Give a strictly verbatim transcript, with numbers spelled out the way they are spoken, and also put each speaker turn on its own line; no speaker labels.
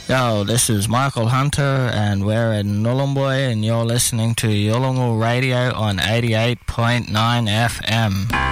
Yo, this is Michael Hunter, and we're in Nhulunbuy, and you're listening to Yolngu Radio on eighty-eight point nine F M.